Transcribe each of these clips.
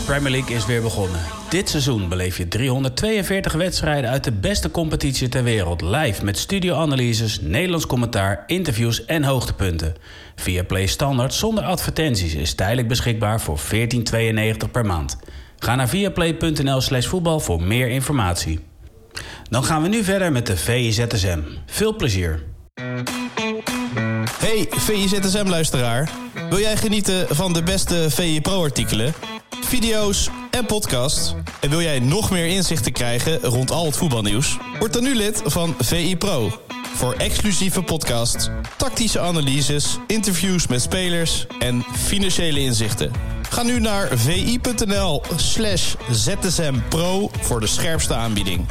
Premier League is weer begonnen. Dit seizoen beleef je 342 wedstrijden uit de beste competitie ter wereld live met studioanalyses, Nederlands commentaar, interviews en hoogtepunten. Viaplay Standaard zonder advertenties is tijdelijk beschikbaar voor €14,92 per maand. Ga naar viaplay.nl/voetbal voor meer informatie. Dan gaan we nu verder met de VIZSM. Veel plezier. Hey VIZSM-luisteraar. Wil jij genieten van de beste VI Pro-artikelen, video's en podcasts? En wil jij nog meer inzichten krijgen rond al het voetbalnieuws? Word dan nu lid van VI Pro. Voor exclusieve podcasts, tactische analyses, interviews met spelers en financiële inzichten. Ga nu naar vi.nl/ZSMPro voor de scherpste aanbieding.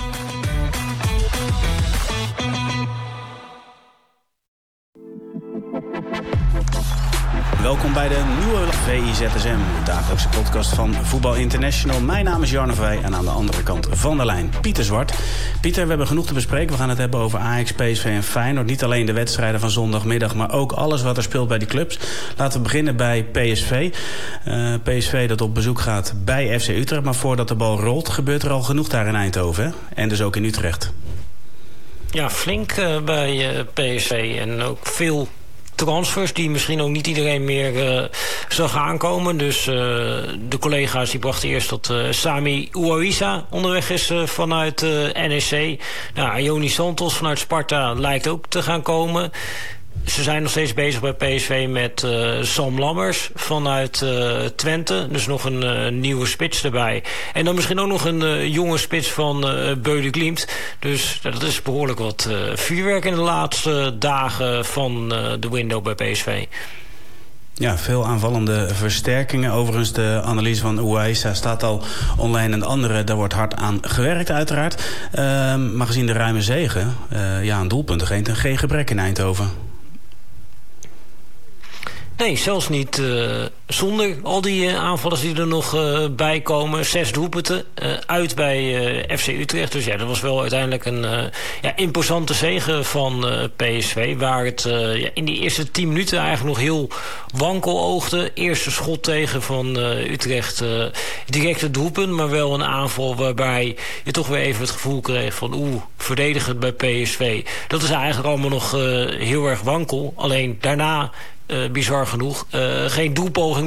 Welkom bij de nieuwe VIZSM, de dagelijkse podcast van Voetbal International. Mijn naam is Jarno Vrij en aan de andere kant van de lijn Pieter Zwart. Pieter, we hebben genoeg te bespreken. We gaan het hebben over Ajax, PSV en Feyenoord. Niet alleen de wedstrijden van zondagmiddag, maar ook alles wat er speelt bij die clubs. Laten we beginnen bij PSV. PSV dat op bezoek gaat bij FC Utrecht. Maar voordat de bal rolt, gebeurt er al genoeg daar in Eindhoven. Hè? En dus ook in Utrecht. Ja, flink bij PSV en ook veel transfers die misschien ook niet iedereen meer zag aankomen. Dus de collega's die brachten eerst dat Sami Ouarissa onderweg is vanuit NEC. Nou, Ioni Santos vanuit Sparta lijkt ook te gaan komen. Ze zijn nog steeds bezig bij PSV met Sam Lammers vanuit Twente. Dus nog een nieuwe spits erbij. En dan misschien ook nog een jonge spits van Beude Glimt. Dus dat is behoorlijk wat vuurwerk in de laatste dagen van de window bij PSV. Ja, veel aanvallende versterkingen. Overigens, de analyse van Ouarissa staat al online en de andere, daar wordt hard aan gewerkt uiteraard. Maar gezien de ruime zege, aan doelpunten geen gebrek in Eindhoven. Nee, zelfs niet zonder al die aanvallers die er nog bij komen. 6 doelpunten uit bij FC Utrecht. Dus ja, dat was wel uiteindelijk een imposante zege van PSV. Waar het in die eerste 10 minuten eigenlijk nog heel wankel oogde. Eerste schot tegen van Utrecht. Directe doelpunt, maar wel een aanval waarbij je toch weer even het gevoel kreeg van verdedigend bij PSV. Dat is eigenlijk allemaal nog heel erg wankel. Alleen daarna, bizar genoeg, geen doelpoging